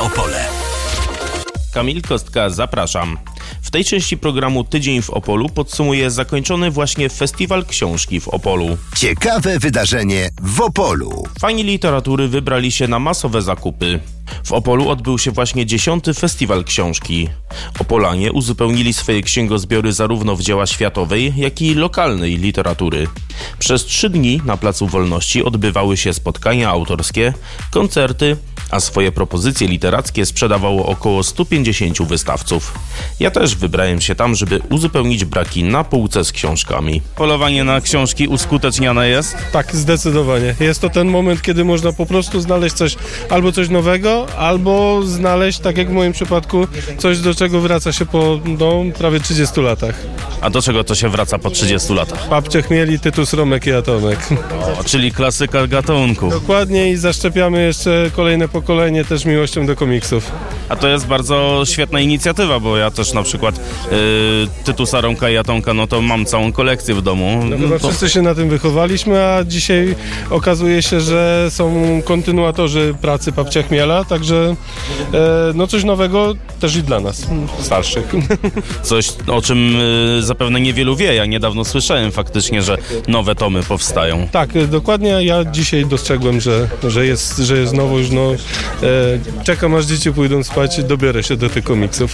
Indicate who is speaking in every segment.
Speaker 1: Opole.
Speaker 2: Kamil Kostka, zapraszam. W tej części programu Tydzień w Opolu podsumuję zakończony właśnie Festiwal Książki w Opolu.
Speaker 1: Ciekawe wydarzenie w Opolu.
Speaker 2: Fani literatury wybrali się na masowe zakupy. W Opolu odbył się właśnie 10. Festiwal Książki. Opolanie uzupełnili swoje księgozbiory zarówno w dzieła światowej, jak i lokalnej literatury. Przez 3 dni na Placu Wolności odbywały się spotkania autorskie, koncerty, a swoje propozycje literackie sprzedawało około 150 wystawców. Ja też wybrałem się tam, żeby uzupełnić braki na półce z książkami. Polowanie na książki uskuteczniane jest?
Speaker 3: Tak, zdecydowanie. Jest to ten moment, kiedy można po prostu znaleźć coś nowego, albo znaleźć, tak jak w moim przypadku, coś, do czego wraca się po prawie 30 latach.
Speaker 2: A do czego to się wraca po 30 latach?
Speaker 3: Babcie Chmieli, Tytus, Romek i Atomek.
Speaker 2: Czyli klasyka gatunku.
Speaker 3: Dokładnie, i zaszczepiamy jeszcze kolejne pokolenie też miłością do komiksów.
Speaker 2: A to jest bardzo świetna inicjatywa, bo ja też na przykład Tytusa, Romka i Atomka, no to mam całą kolekcję w domu.
Speaker 3: Chyba wszyscy się na tym wychowaliśmy, a dzisiaj okazuje się, że są kontynuatorzy pracy Babcia Chmiela, także coś nowego też i dla nas, starszych.
Speaker 2: Coś, o czym zapewne niewielu wie. Ja niedawno słyszałem faktycznie, że nowe tomy powstają.
Speaker 3: Tak, dokładnie. Ja dzisiaj dostrzegłem, że jest nowość. Czekam, aż dzieci pójdą spać, dobiorę się do tych komiksów.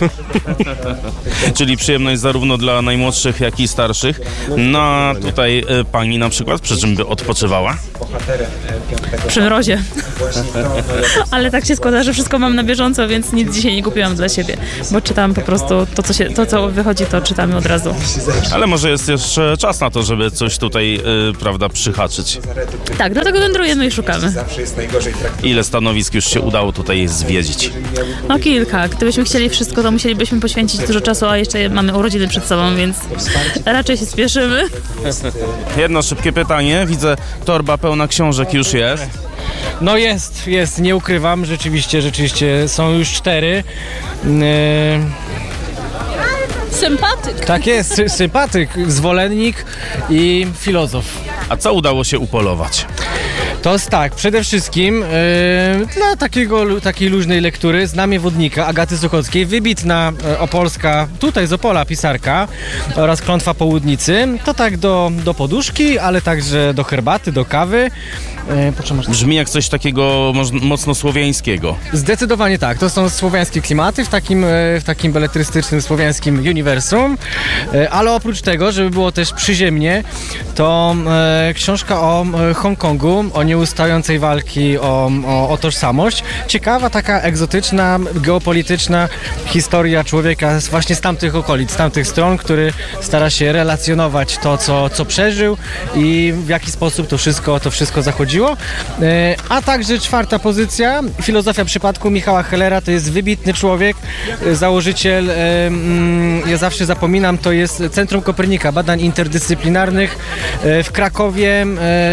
Speaker 2: Czyli przyjemność zarówno dla najmłodszych, jak i starszych. No a tutaj pani na przykład przy czym by odpoczywała?
Speaker 4: Przy mrozie. Ale tak się składa, że wszystko mam na bieżąco, więc nic dzisiaj nie kupiłam dla siebie, bo czytam po prostu to, co wychodzi, to czytamy od razu.
Speaker 2: Ale może jest jeszcze czas na to, żeby coś tutaj, przyhaczyć.
Speaker 4: Tak, dlatego wędrujemy i szukamy.
Speaker 2: Ile stanowisk już się udało tutaj zwiedzić?
Speaker 4: No kilka. Gdybyśmy chcieli wszystko, to musielibyśmy poświęcić dużo czasu, a jeszcze mamy urodziny przed sobą, więc raczej się spieszymy.
Speaker 2: Jedno szybkie pytanie. Widzę, torba pełna książek już jest.
Speaker 5: No jest, nie ukrywam, rzeczywiście są już 4.
Speaker 4: Sympatyk.
Speaker 5: Tak jest, sympatyk, zwolennik i filozof.
Speaker 2: A co udało się upolować?
Speaker 5: To jest tak, przede wszystkim dla takiej luźnej lektury Znamie Wodnika Agaty Suchockiej, wybitna opolska, tutaj z Opola pisarka, oraz Klątwa Południcy. To tak do poduszki, ale także do herbaty, do kawy.
Speaker 2: Brzmi jak coś takiego mocno słowiańskiego.
Speaker 5: Zdecydowanie tak, to są słowiańskie klimaty w takim beletrystycznym słowiańskim uniwersum, ale oprócz tego, żeby było też przyziemnie, to książka o Hongkongu, o nieustającej walki o tożsamość. Ciekawa, taka egzotyczna, geopolityczna historia człowieka właśnie z tamtych okolic, z tamtych stron, który stara się relacjonować to, co przeżył i w jaki sposób to wszystko zachodziło. A także 4. pozycja, Filozofia przypadku Michała Hellera. To jest wybitny człowiek, założyciel, ja zawsze zapominam, to jest Centrum Kopernika, badań interdyscyplinarnych w Krakowie,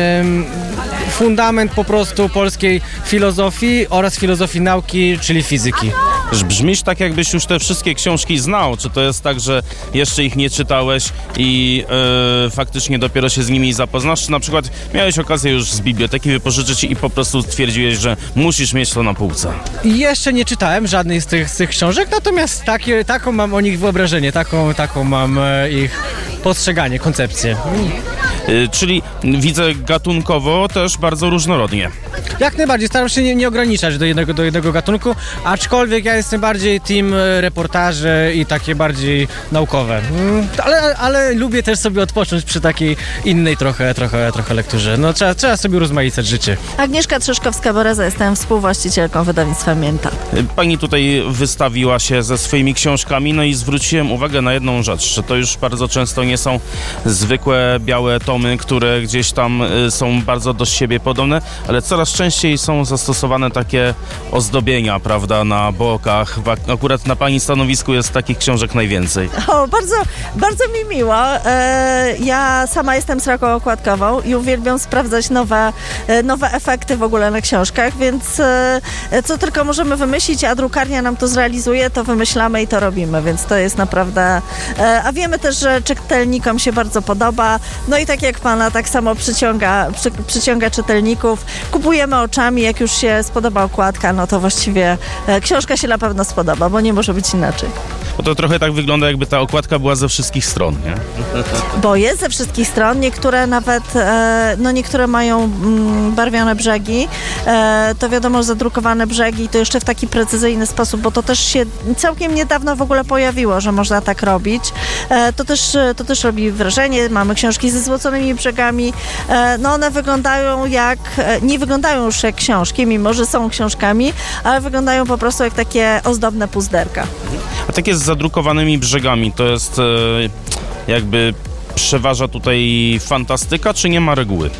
Speaker 5: fundament po prostu polskiej filozofii oraz filozofii nauki, czyli fizyki.
Speaker 2: Brzmisz tak, jakbyś już te wszystkie książki znał. Czy to jest tak, że jeszcze ich nie czytałeś i faktycznie dopiero się z nimi zapoznasz? Czy na przykład miałeś okazję już z biblioteki wypożyczyć i po prostu stwierdziłeś, że musisz mieć to na półce?
Speaker 5: Jeszcze nie czytałem żadnej z tych książek, natomiast taką mam o nich wyobrażenie, taką mam ich postrzeganie, koncepcję.
Speaker 2: Czyli widzę gatunkowo też bardzo różnorodnie.
Speaker 5: Jak najbardziej, staram się nie ograniczać do jednego gatunku, aczkolwiek ja jestem bardziej team reportaże i takie bardziej naukowe. Ale lubię też sobie odpocząć przy takiej innej trochę lekturze. No trzeba sobie urozmaicać życie.
Speaker 6: Agnieszka Trzeszkowska-Boreza, jestem współwłaścicielką wydawnictwa Mięta.
Speaker 2: Pani tutaj wystawiła się ze swoimi książkami, no i zwróciłem uwagę na jedną rzecz, że to już bardzo często nie są zwykłe białe tomy, które gdzieś tam są bardzo do siebie podobne, ale coraz częściej są zastosowane takie ozdobienia, prawda, na bokach. Akurat na pani stanowisku jest takich książek najwięcej.
Speaker 6: O, bardzo mi miło. Ja sama jestem sroką okładkową i uwielbiam sprawdzać nowe efekty w ogóle na książkach, więc co tylko możemy wymyślić, a drukarnia nam to zrealizuje, to wymyślamy i to robimy, więc to jest naprawdę... A wiemy też, że czytelnikom się bardzo podoba. No i tak jak pana, tak samo przyciąga czytelników. Kupujemy oczami, jak już się spodoba okładka, no to właściwie książka się na pewno spodoba, bo nie może być inaczej.
Speaker 2: Bo to trochę tak wygląda, jakby ta okładka była ze wszystkich stron, nie?
Speaker 6: Bo jest ze wszystkich stron, niektóre nawet, niektóre mają barwione brzegi, to wiadomo, że zadrukowane brzegi to jeszcze w taki precyzyjny sposób, bo to też się całkiem niedawno w ogóle pojawiło, że można tak robić. To też robi wrażenie, mamy książki ze złoconymi brzegami, no one wyglądają nie wyglądają już jak książki, mimo że są książkami, ale wyglądają po prostu jak takie ozdobne puzderka.
Speaker 2: A takie z zadrukowanymi brzegami, to jest jakby przeważa tutaj fantastyka, czy nie ma reguły?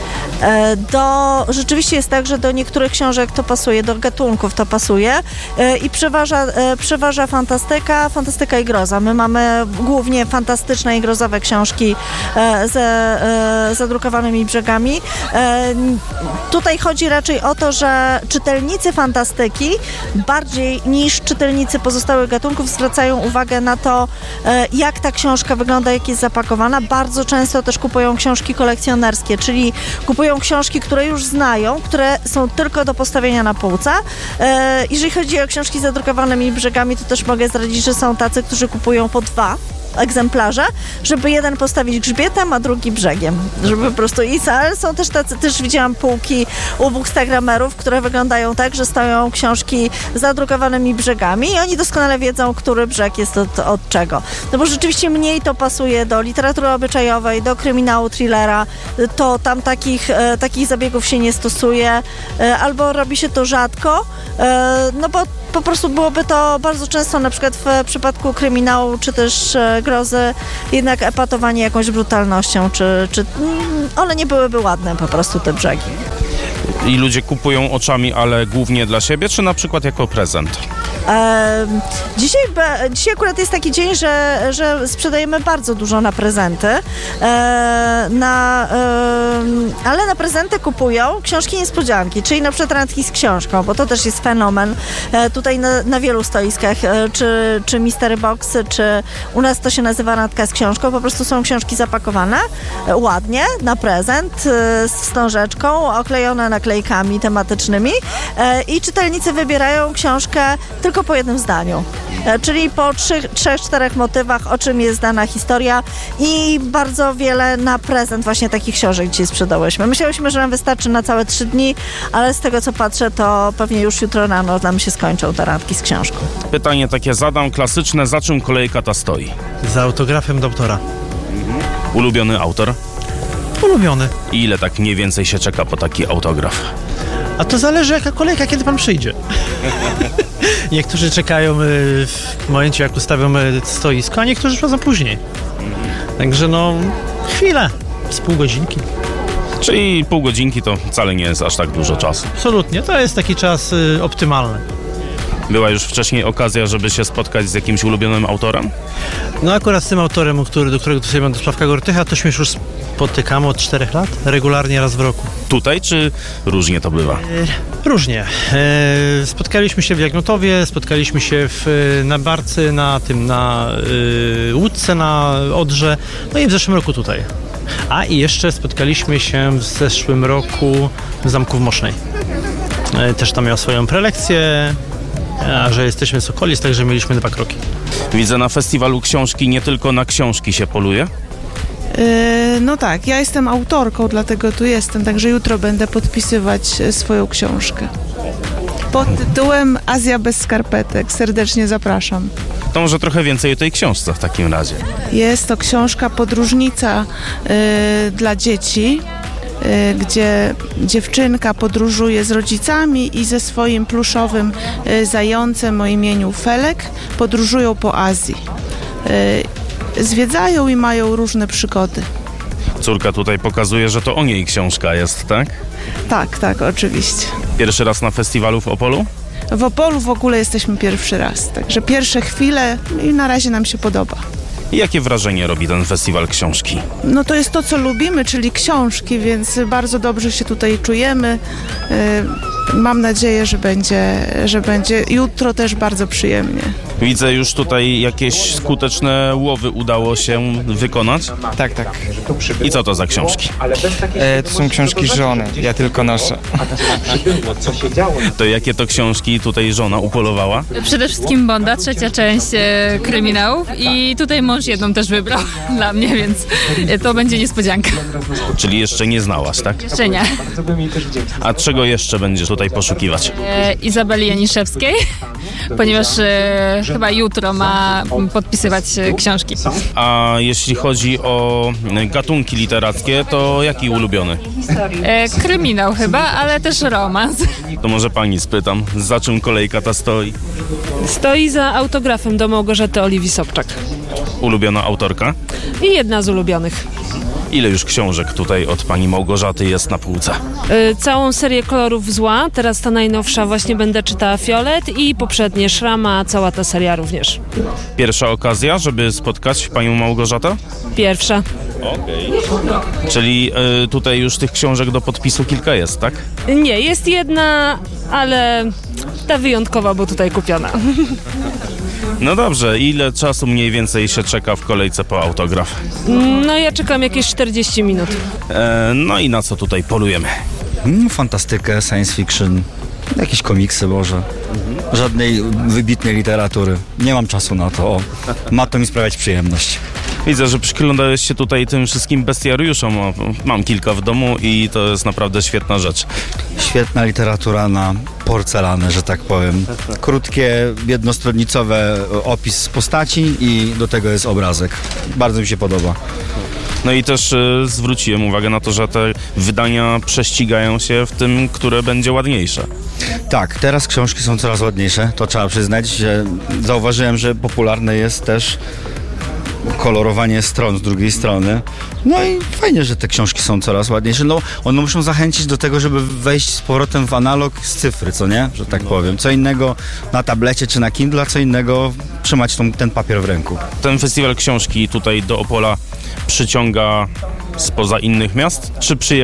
Speaker 6: Rzeczywiście jest tak, że do niektórych książek to pasuje, do gatunków to pasuje i przeważa fantastyka i groza. My mamy głównie fantastyczne i grozowe książki ze zadrukowanymi brzegami. Tutaj chodzi raczej o to, że czytelnicy fantastyki bardziej niż czytelnicy pozostałych gatunków zwracają uwagę na to, jak ta książka wygląda, jak jest zapakowana. Bardzo często też kupują książki kolekcjonerskie, czyli kupują książki, które już znają, które są tylko do postawienia na półce. Jeżeli chodzi o książki z zadrukowanymi brzegami, to też mogę zdradzić, że są tacy, którzy kupują po 2 egzemplarze, żeby jeden postawić grzbietem, a drugi brzegiem. Żeby po prostu ale są też tacy, też widziałam półki u bookstagramerów, które wyglądają tak, że stoją książki z zadrukowanymi brzegami i oni doskonale wiedzą, który brzeg jest od czego. No bo rzeczywiście mniej to pasuje do literatury obyczajowej, do kryminału, thrillera, to tam takich zabiegów się nie stosuje, albo robi się to rzadko, no bo po prostu byłoby to bardzo często, na przykład w przypadku kryminału, czy też grozy, jednak epatowanie jakąś brutalnością, czy one nie byłyby ładne po prostu, te brzegi.
Speaker 2: I ludzie kupują oczami, ale głównie dla siebie, czy na przykład jako prezent?
Speaker 6: Dzisiaj akurat jest taki dzień, że sprzedajemy bardzo dużo na prezenty, ale na prezenty kupują książki niespodzianki, czyli na przykład randki z książką, bo to też jest fenomen tutaj na wielu stoiskach, czy Mystery Boxy, czy u nas to się nazywa randka z książką, po prostu są książki zapakowane ładnie na prezent z wstążeczką, oklejone naklejkami tematycznymi i czytelnicy wybierają książkę tylko po jednym zdaniu, czyli po 3-4 motywach, o czym jest dana historia i bardzo wiele na prezent właśnie takich książek dzisiaj sprzedałyśmy. Myślałyśmy, że nam wystarczy na całe 3 dni, ale z tego co patrzę, to pewnie już jutro rano nam się skończą te randki z książką.
Speaker 2: Pytanie takie zadam, klasyczne, za czym kolejka ta stoi?
Speaker 7: Za autografem doktora.
Speaker 2: Ulubiony autor?
Speaker 7: Ulubiony.
Speaker 2: I ile tak mniej więcej się czeka po taki autograf?
Speaker 7: A to zależy jaka kolejka, kiedy pan przyjdzie. Niektórzy czekają w momencie, jak ustawią stoisko, a niektórzy przychodzą później. Także chwilę, z pół godzinki.
Speaker 2: Czyli pół godzinki to wcale nie jest aż tak dużo czasu.
Speaker 7: Absolutnie, to jest taki czas optymalny.
Speaker 2: Była już wcześniej okazja, żeby się spotkać z jakimś ulubionym autorem?
Speaker 7: No akurat z tym autorem, do którego tutaj mam do Sławka Gortycha, to się już spotykamy od 4 lat, regularnie raz w roku.
Speaker 2: Tutaj, czy różnie to bywa?
Speaker 7: Różnie. Spotkaliśmy się w Jagnotowie, spotkaliśmy się na Barcy, na Łódce, na Odrze, no i w zeszłym roku tutaj. A i jeszcze spotkaliśmy się w zeszłym roku w Zamku w Mosznej. Też tam miał swoją prelekcję, a że jesteśmy z okolic, także mieliśmy 2 kroki.
Speaker 2: Widzę na festiwalu książki, nie tylko na książki się poluje?
Speaker 8: No tak, ja jestem autorką, dlatego tu jestem, także jutro będę podpisywać swoją książkę. Pod tytułem Azja bez skarpetek. Serdecznie zapraszam.
Speaker 2: To może trochę więcej o tej książce w takim razie.
Speaker 8: Jest to książka podróżnica dla dzieci, gdzie dziewczynka podróżuje z rodzicami i ze swoim pluszowym zającem o imieniu Felek. Podróżują po Azji. Zwiedzają i mają różne przygody.
Speaker 2: Córka tutaj pokazuje, że to o niej książka jest, tak?
Speaker 8: Tak, oczywiście.
Speaker 2: Pierwszy raz na festiwalu w Opolu?
Speaker 8: W Opolu w ogóle jesteśmy pierwszy raz, także pierwsze chwile i na razie nam się podoba.
Speaker 2: I jakie wrażenie robi ten festiwal książki?
Speaker 8: No to jest to, co lubimy, czyli książki, więc bardzo dobrze się tutaj czujemy. mam nadzieję, że będzie jutro też bardzo przyjemnie.
Speaker 2: Widzę już tutaj jakieś skuteczne łowy udało się wykonać.
Speaker 9: Tak.
Speaker 2: I co to za książki?
Speaker 9: To są książki żony, ja tylko noszę.
Speaker 2: To jakie to książki tutaj żona upolowała?
Speaker 4: Przede wszystkim Bonda, 3. część kryminałów i tutaj mąż jedną też wybrał dla mnie, więc to będzie niespodzianka.
Speaker 2: Czyli jeszcze nie znałaś, tak?
Speaker 4: Jeszcze nie.
Speaker 2: A czego jeszcze będziesz tutaj poszukiwać?
Speaker 4: Izabeli Janiszewskiej, ponieważ chyba jutro ma podpisywać książki.
Speaker 2: A jeśli chodzi o gatunki literackie, to jaki ulubiony?
Speaker 4: Kryminał chyba, ale też romans.
Speaker 2: To może pani spytam, za czym kolejka ta stoi?
Speaker 10: Stoi za autografem do Małgorzaty Oliwii Sobczak.
Speaker 2: Ulubiona autorka?
Speaker 10: I jedna z ulubionych.
Speaker 2: Ile już książek tutaj od pani Małgorzaty jest na półce?
Speaker 10: Całą serię Kolorów Zła, teraz ta najnowsza właśnie będę czytała Fiolet i poprzednie Szrama, cała ta seria również.
Speaker 2: Pierwsza okazja, żeby spotkać panią Małgorzatę?
Speaker 10: Pierwsza.
Speaker 2: Czyli tutaj już tych książek do podpisu kilka jest, tak?
Speaker 10: Nie, jest jedna, ale ta wyjątkowa, bo tutaj kupiona.
Speaker 2: No dobrze, ile czasu mniej więcej się czeka w kolejce po autograf?
Speaker 10: No ja czekam jakieś 40 minut.
Speaker 2: No i na co tutaj polujemy?
Speaker 11: Fantastykę, science fiction, jakieś komiksy może. Żadnej wybitnej literatury. Nie mam czasu na to. O, ma to mi sprawiać przyjemność.
Speaker 2: Widzę, że przyglądałeś się tutaj tym wszystkim bestiariuszom. Mam kilka w domu i to jest naprawdę świetna rzecz.
Speaker 11: Świetna literatura na porcelanę, że tak powiem. Krótkie, jednostronnicowe opis postaci i do tego jest obrazek. Bardzo mi się podoba.
Speaker 2: No i też zwróciłem uwagę na to, że te wydania prześcigają się w tym, które będzie ładniejsze.
Speaker 11: Tak, teraz książki są coraz ładniejsze, to trzeba przyznać. Że zauważyłem, że popularne jest też kolorowanie stron z drugiej strony. No i fajnie, że te książki są coraz ładniejsze. No, one muszą zachęcić do tego, żeby wejść z powrotem w analog z cyfry, co nie? Że tak powiem. Co innego na tablecie czy na Kindle, a co innego trzymać ten papier w ręku.
Speaker 2: Ten festiwal książki tutaj do Opola przyciąga spoza innych miast, czy